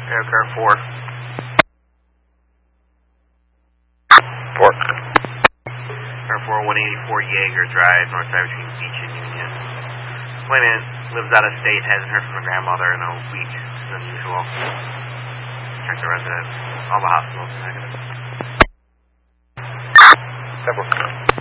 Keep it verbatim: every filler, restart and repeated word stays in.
Aircar four. Four. Air four, one eighty-four Jaeger Drive, north side between Beach and Union. Claimant lives out of state, hasn't heard from the grandmother in a week. This is unusual. Check the residence. All the hospitals are negative. Several.